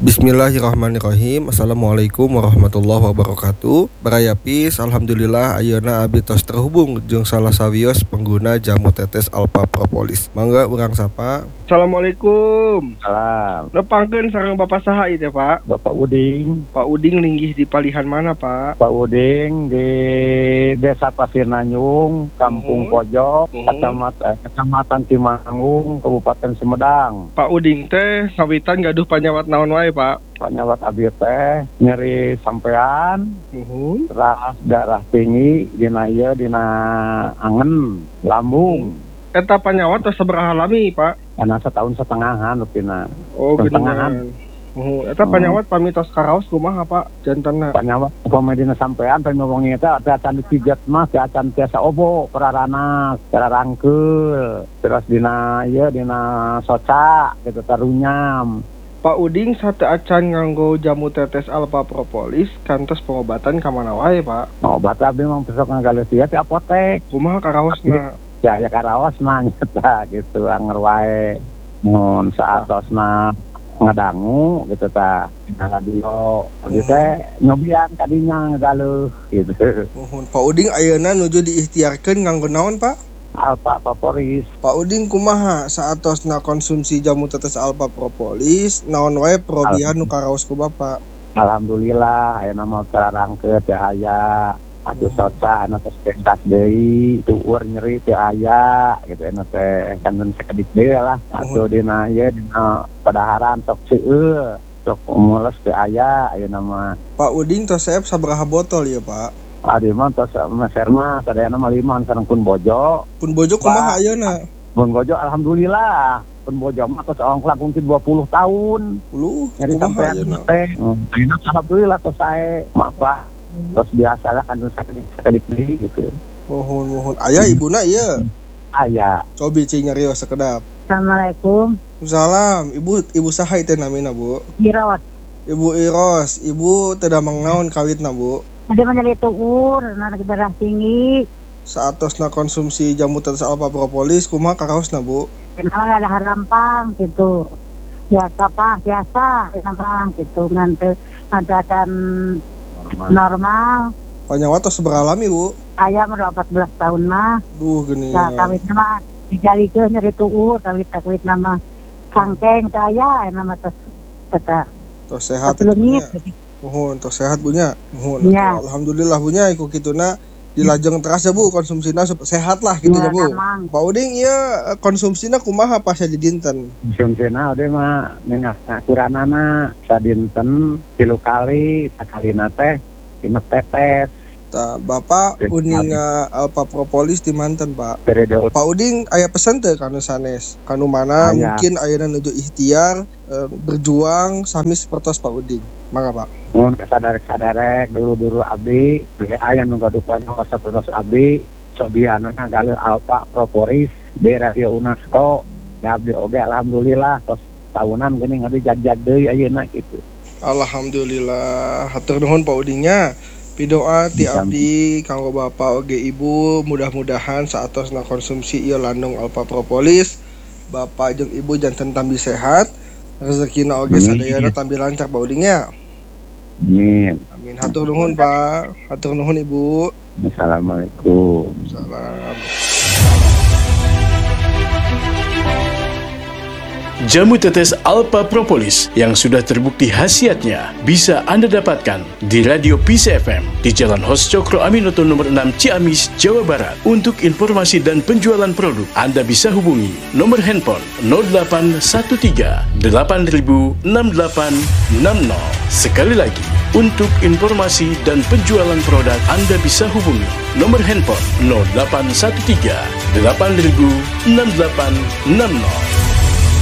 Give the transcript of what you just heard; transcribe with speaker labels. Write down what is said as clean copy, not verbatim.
Speaker 1: Bismillahirrahmanirrahim. Assalamualaikum warahmatullahi wabarakatuh. Barayapis, alhamdulillah ayeuna abdi tos terhubung jeung salah sawios pengguna jamu tetes Alpha Propolis. Mangga urang sapa. Assalamualaikum.
Speaker 2: Salam.
Speaker 1: Nepangkeun sareng Bapak saha ieu teh, Pak?
Speaker 2: Bapak Uding.
Speaker 1: Pak Uding linggih di palihan mana, Pak?
Speaker 2: Pak Uding di Desa Pasir Nanyung, Kampung Pojok, Kecamatan Cimangung, Kabupaten Sumedang.
Speaker 1: Pak Uding teh ngawitan gaduh panyawat naon wae, Pak?
Speaker 2: Panyawat abdi teh nyeri sampean, terus darah tinggi dina angen, lambung.
Speaker 1: Eta panyawat tos sabaraha lami, Pak?
Speaker 2: Karena setahun setengahan lupina.
Speaker 1: Oh, setengahan. Eta panyawat pamitos karaos kumaha, Pak? Jantanna.
Speaker 2: Panyawat pamedina sampean pamewongi eta acan dipijet mah teh acan tiasa obo peraranas, rangkeul. Terus dina soca gitu tarunyam.
Speaker 1: Pak Uding sate acan nganggo jamu tetes Alpha Propolis kantos pengobatan ka mana wae, Pak?
Speaker 2: Obat abdi mah besok ngagaleus ieu ti apotek.
Speaker 1: Kumaha karaosna?
Speaker 2: Ya karaos mah nyata gitu anger wae. Mun saatosna ngadangu gitu ta dina radio gitu teh nyobian kadinya ngagaleus gitu.
Speaker 1: Pak Uding ayeuna nuju diikhtiarkeun nganggo naon, Pak?
Speaker 2: Alpha Propolis.
Speaker 1: Pak Uding kumaha saatosna konsumsi jamu tetes Alpha Propolis naon wae perobihan nu karaos ku Bapak?
Speaker 2: Alhamdulillah ayeuna mah terangkeut teh aya atuh soca anu tos pentas deui tueur nyeri teh aya gitu anu teh kangen sakedik deui lah atuh dina padaharan sok seueur sok mules teh aya ayeuna mah.
Speaker 1: Pak Uding tos saep sabaraha botol ya, Pak?
Speaker 2: Adi mah tos meser mah sadayana mah 5 sareng pun bojo.
Speaker 1: Pun bojo kumaha ayeuna?
Speaker 2: Pun bojo alhamdulillah. Pun bojo mah tos ongklak mungkin 20 tahun.
Speaker 1: 10.
Speaker 2: Nyari sampean teh. Ayeuna alhamdulillah tos sae. Maka terus biasalah kan sakedik deui gitu.
Speaker 1: Mohon. Aya ibuna ieu?
Speaker 2: Aya.
Speaker 1: Cobi cing nyarios sakedap.
Speaker 3: Assalamualaikum.
Speaker 1: Salam. Ibu saha teh namina, Bu?
Speaker 3: Iros.
Speaker 1: Ibu Iros. Ibu teu damang naon kawitna, Bu?
Speaker 3: Ada menyeri tuur, anak darah tinggi.
Speaker 1: Saatosna konsumsi jamu tetes Alpha Propolis kumaha karaosna, Bu?
Speaker 3: Kenapa ada harampang gitu. Biasa harampang gitu. Nanti ada normal.
Speaker 1: Panyawat tos sabaraha lami, Bu?
Speaker 3: Ayam udah 14 tahun mah.
Speaker 1: Duh geuning.
Speaker 3: Nah, kawitna mah dijalikeun nyeri tuur, kawit nama sangkeng saya nama tos kata.
Speaker 1: Tos sehat. Mohon tos sehat bunya. Mohon. Ya. Alhamdulillah bunya iku kituna dilajeng terasa Bu konsumsina sehat lah gitu ya, Bu. Pak Uding ieu konsumsina kumaha pas di dinten?
Speaker 2: Konsumsina ode mah minyak kuranana sadinten 3 kali, sakalina teh 5 tetes.
Speaker 1: Tah, Bapak uninga Alpha Propolis di manten, Pak.
Speaker 2: Periode.
Speaker 1: Pak Uding aya pesen teh kanu sanes? Kanu mana mungkin ayeuna nuju ikhtiar berjuang sami sapertos Pak Uding. Mangga, Pak.
Speaker 2: Mun sadarek dulu abdi aya nu gaduhna sapertos abdi sobiana ngagaleus Alpha Propolis di Radio UNESCO. Da abdi oge alhamdulillah tos tahunan geuning abdi jag-jag deui ayeuna kitu.
Speaker 1: Alhamdulillah. Hatur nuhun Pak Udingnya. Pidoa ti abdi kanggo Bapak oge Ibu mudah-mudahan saatosna konsumsi ieu landung Alpha Propolis Bapak jeung Ibu janten tambi sehat rezekina oge sadayana tambi lancar Pak Udingnya.
Speaker 2: Amin.
Speaker 1: Amin. Hatur nuhun Pak. Hatur nuhun Ibu.
Speaker 2: Assalamualaikum.
Speaker 1: Salam.
Speaker 4: Jamu tetes Alpha Propolis yang sudah terbukti khasiatnya bisa Anda dapatkan di Radio Peace FM di Jalan Hos Cokro Aminoto nomor 6 Ciamis, Jawa Barat. Untuk informasi dan penjualan produk, Anda bisa hubungi nomor handphone 0813 8000 6860. Sekali lagi, untuk informasi dan penjualan produk, Anda bisa hubungi nomor handphone 0813 8000 6860.